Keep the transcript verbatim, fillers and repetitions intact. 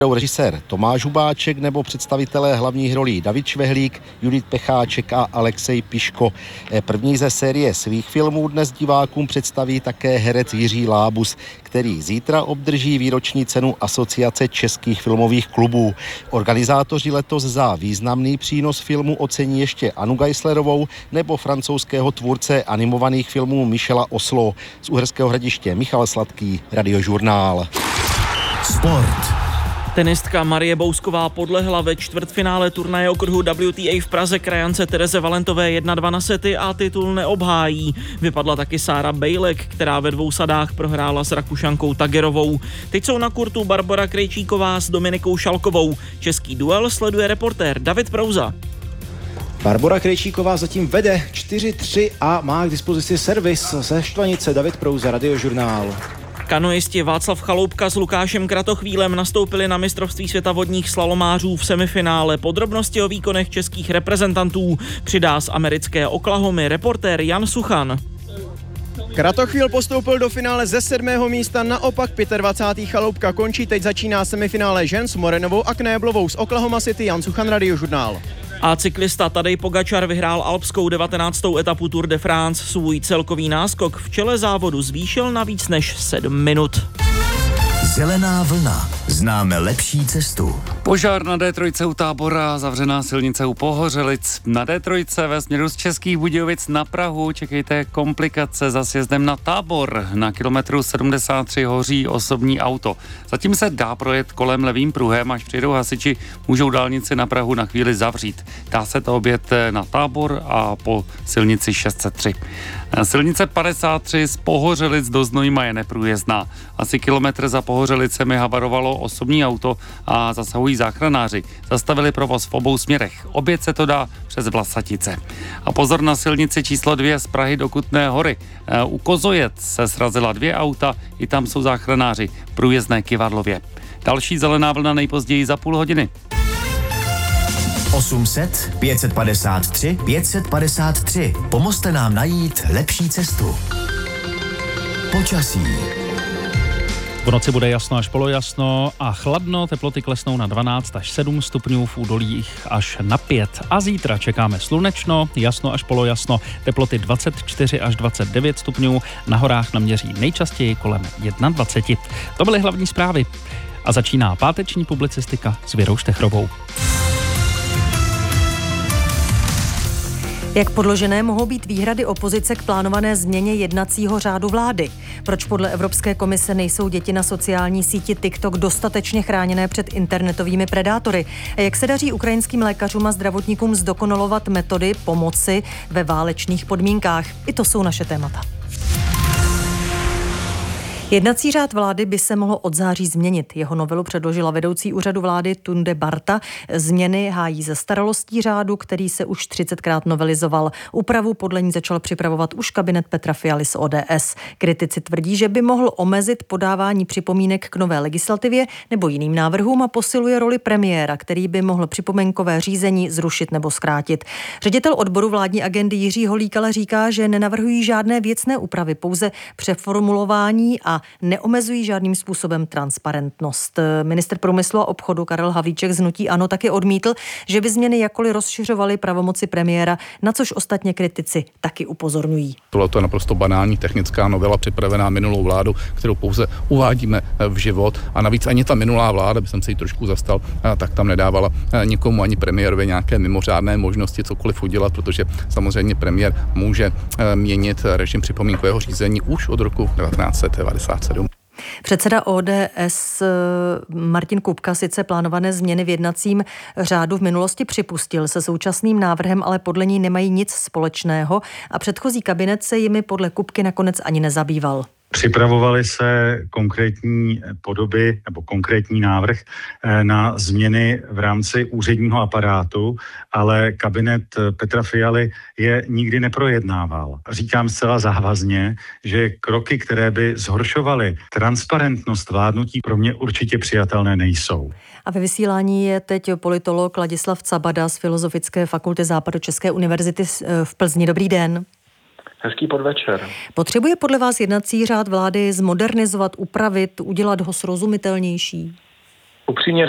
Režisér Tomáš Hubáček nebo představitelé hlavních rolí David Švehlík, Judit Pecháček a Alexej Piško. První ze série svých filmů dnes divákům představí také herec Jiří Lábus, který zítra obdrží výroční cenu Asociace českých filmových klubů. Organizátoři letos za významný přínos filmu ocení ještě Anu Geislerovou nebo francouzského tvůrce animovaných filmů Michela Oslo. Z Uherského Hradiště Michal Sladký, Radiožurnál. Sport. Tenistka Marie Bousková podlehla ve čtvrtfinále turnaje okruhu W T A v Praze krajance Tereze Valentové jedna dva na sety a titul neobhájí. Vypadla taky Sára Bejlek, která ve dvou sadách prohrála s Rakušankou Tagerovou. Teď jsou na kurtu Barbora Krejčíková s Dominikou Šalkovou. Český duel sleduje reportér David Prouza. Barbora Krejčíková zatím vede čtyři tři a má k dispozici servis ze Štvanice. David Prouza, Radiožurnál. Kanoisti Václav Chaloupka s Lukášem Kratochvílem nastoupili na mistrovství světa vodních slalomářů v semifinále. Podrobnosti o výkonech českých reprezentantů přidá z americké Oklahomy reportér Jan Suchan. Kratochvíl postoupil do finále ze sedmého místa, naopak dvacátý pátý Chaloupka končí. Teď začíná semifinále žen s Morenovou a Knéblovou z Oklahoma City. Jan Suchan, Radiožurnál. A cyklista Tadej Pogačar vyhrál alpskou devatenáctou etapu Tour de France. Svůj celkový náskok v čele závodu zvýšil na víc než sedm minut. Zelená vlna. Známe lepší cestu. Požár na D tři u Tábora, zavřená silnice u Pohořelic. Na D tři ve směru z Českých Budějovic na Prahu čekejte komplikace za sjezdem na Tábor. Na kilometru sedmdesát tři hoří osobní auto. Zatím se dá projet kolem levým pruhem, až přijedou hasiči, můžou dálnici na Prahu na chvíli zavřít. Dá se to objet na Tábor a po silnici šest set tři. Silnice padesát tři z Pohořelic do Znojma je neprůjezdná. Asi kilometr za Pohořelicemi havarovalo osobní auto a zasahují záchranáři. Zastavili provoz v obou směrech. Obět se to dá přes Vlasatice. A pozor na silnici číslo dvě z Prahy do Kutné Hory. U Kozojec se srazila dvě auta, i tam jsou záchranáři v průjezdné Kyvadlově. Další zelená vlna nejpozději za půl hodiny. osm set, pět set padesát tři, pět set padesát tři. Pomozte nám najít lepší cestu. Počasí. V noci bude jasno až polojasno a chladno, teploty klesnou na dvanáct až sedm stupňů, v údolích až na pět. A zítra čekáme slunečno, jasno až polojasno, teploty dvacet čtyři až dvacet devět stupňů, na horách naměří nejčastěji kolem dvacet jedna. To byly hlavní zprávy. A začíná páteční publicistika s Věrou Štechrovou. Jak podložené mohou být výhrady opozice k plánované změně jednacího řádu vlády? Proč podle Evropské komise nejsou děti na sociální síti TikTok dostatečně chráněné před internetovými predátory? A jak se daří ukrajinským lékařům a zdravotníkům zdokonalovat metody pomoci ve válečných podmínkách? I to jsou naše témata. Jednací řád vlády by se mohlo od září změnit. Jeho novelu předložila vedoucí úřadu vlády Tunde Barta. Změny hájí zastaralostí řádu, který se už třicetkrát novelizoval. Úpravu podle ní začal připravovat už kabinet Petra Fialy z O D S. Kritici tvrdí, že by mohl omezit podávání připomínek k nové legislativě nebo jiným návrhům a posiluje roli premiéra, který by mohl připomínkové řízení zrušit nebo zkrátit. Ředitel odboru vládní agendy Jiří Holík ale říká, že nenavrhují žádné věcné úpravy, pouze přeformulování a neomezují žádným způsobem transparentnost. Ministr průmyslu a obchodu Karel Havlíček z hnutí ANO taky odmítl, že by změny jakkoliv rozšiřovaly pravomoci premiéra, na což ostatně kritici taky upozorňují. Tohle je naprosto banální technická novela připravená minulou vládu, kterou pouze uvádíme v život, a navíc ani ta minulá vláda, by jsem se jí trošku zastal, tak tam nedávala nikomu ani premiérovi nějaké mimořádné možnosti cokoliv udělat, protože samozřejmě premiér může měnit režim připomínkového řízení už od roku devatenáct set devadesát sedm. Předseda O D S Martin Kupka sice plánované změny v jednacím řádu v minulosti připustil, se současným návrhem ale podle ní nemají nic společného a předchozí kabinet se jimi podle Kupky nakonec ani nezabýval. Připravovaly se konkrétní podoby nebo konkrétní návrh na změny v rámci úředního aparátu, ale kabinet Petra Fialy je nikdy neprojednával. Říkám zcela závazně, že kroky, které by zhoršovaly transparentnost vládnutí, pro mě určitě přijatelné nejsou. A ve vysílání je teď politolog Ladislav Cabada z Filozofické fakulty Západočeské univerzity v Plzni. Dobrý den. Hezký podvečer. Potřebuje podle vás jednací řád vlády zmodernizovat, upravit, udělat ho srozumitelnější? Upřímně